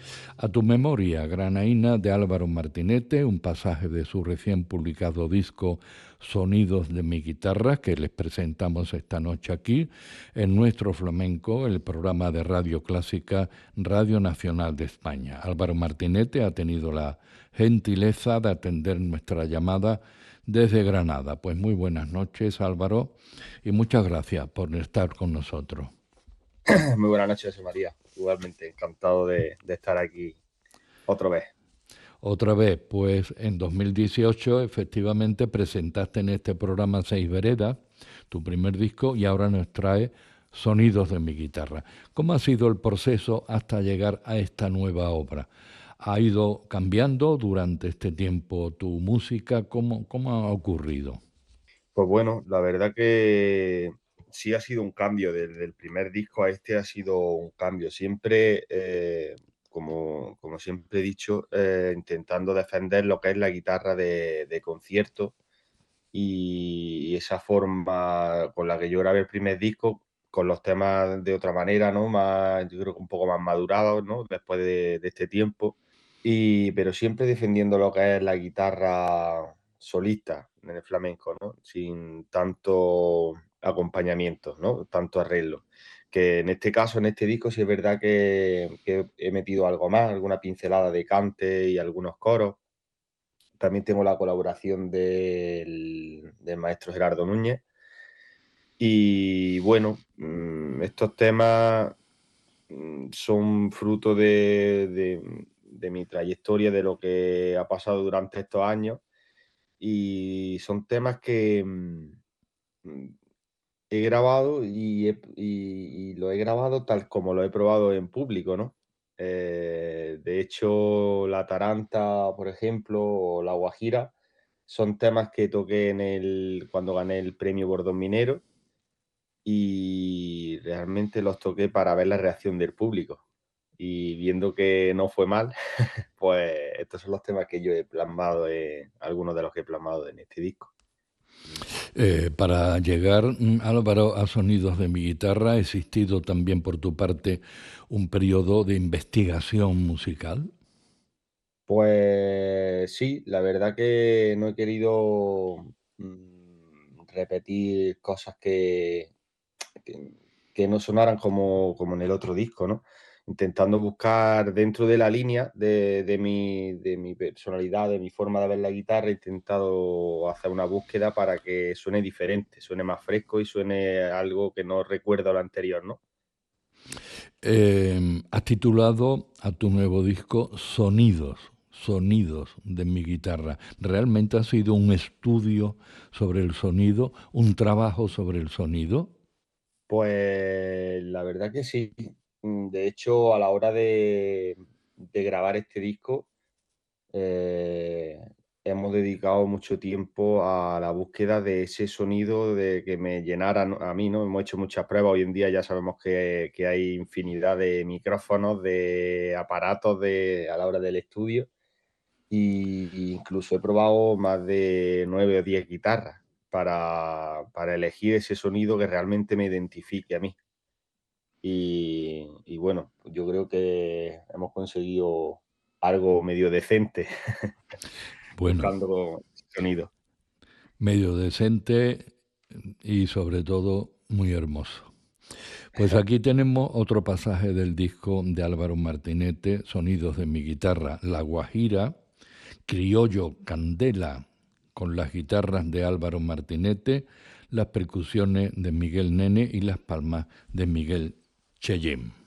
A tu memoria, Granaína de Álvaro Martinete, un pasaje de su recién publicado disco Sonidos de mi guitarra, que les presentamos esta noche aquí, en Nuestro Flamenco, el programa de Radio Clásica, Radio Nacional de España. Álvaro Martinete ha tenido la gentileza de atender nuestra llamada desde Granada. Pues muy buenas noches, Álvaro, y muchas gracias por estar con nosotros. Muy buenas noches, José María. Igualmente, encantado de estar aquí otra vez. Otra vez, pues en 2018 efectivamente presentaste en este programa Seis Veredas, tu primer disco, y ahora nos trae Sonidos de mi guitarra. ¿Cómo ha sido el proceso hasta llegar a esta nueva obra? ¿Ha ido cambiando durante este tiempo tu música? ¿Cómo ha ocurrido? Pues bueno, la verdad que sí ha sido un cambio. Desde el primer disco a este ha sido un cambio. Siempre, como siempre he dicho, intentando defender lo que es la guitarra de concierto y esa forma con la que yo grabé el primer disco, con los temas de otra manera, ¿no? Más, yo creo que un poco más madurados, ¿no? Después de este tiempo. Pero siempre defendiendo lo que es la guitarra solista en el flamenco, ¿no? Sin tanto acompañamiento, ¿no? Tanto arreglo. Que en este caso, en este disco, sí es verdad que he metido algo más, alguna pincelada de cante y algunos coros. También tengo la colaboración del maestro Gerardo Núñez. Y bueno, estos temas son fruto de mi trayectoria, de lo que ha pasado durante estos años, y son temas que he grabado y lo he grabado tal como lo he probado en público, ¿no? De hecho, La Taranta, por ejemplo, o La Guajira, son temas que toqué cuando gané el premio Bordón Minero, y realmente los toqué para ver la reacción del público. Y viendo que no fue mal, pues estos son los temas que yo he plasmado, algunos de los que he plasmado en este disco. Para llegar, Álvaro, a Sonidos de mi guitarra, ¿ha existido también por tu parte un periodo de investigación musical? Pues sí, la verdad que no he querido repetir cosas que, que no sonaran como en el otro disco, ¿no? Intentando buscar dentro de la línea de mi personalidad, de mi forma de ver la guitarra, he intentado hacer una búsqueda para que suene diferente, suene más fresco y suene algo que no recuerda lo anterior, ¿no? Has titulado a tu nuevo disco Sonidos de mi guitarra. ¿Realmente ha sido un estudio sobre el sonido, un trabajo sobre el sonido? Pues la verdad que sí. De hecho, a la hora de grabar este disco, eh, hemos dedicado mucho tiempo a la búsqueda de ese sonido de que me llenara, ¿no? A mí, ¿no? Hemos hecho muchas pruebas. Hoy en día ya sabemos que hay infinidad de micrófonos, de aparatos a la hora del estudio. Y incluso he probado más de 9 o 10 guitarras para elegir ese sonido que realmente me identifique a mí. Y bueno, yo creo que hemos conseguido algo medio decente Bueno, buscando sonido. medio decente y sobre todo muy hermoso. Pues aquí tenemos otro pasaje del disco de Álvaro Martinete, Sonidos de mi guitarra, La Guajira, Criollo Candela, con las guitarras de Álvaro Martinete, las percusiones de Miguel Nene y las palmas de Miguel Cheyenne.